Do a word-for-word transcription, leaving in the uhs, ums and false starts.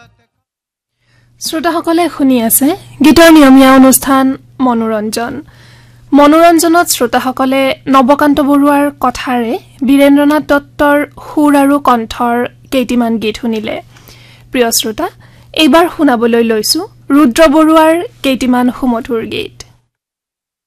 শ্ৰোতাসকলে শুনি আছে গীতৰ নিয়মীয়া অনুষ্ঠান মনোৰঞ্জন মনোৰঞ্জনত শ্ৰোতাসকলে নৱকান্ত বৰুৱাৰ কথাৰে বীৰেন্দ্ৰনাথ দত্তৰ সুৰ আৰু কণ্ঠৰ কেইটিমান গীত শুনিলে প্ৰিয় শ্ৰোতা এইবাৰ শুনাবলৈ লৈছো ৰুদ্ৰ বৰুৱাৰ কেইটিমান সুমধুৰ গীত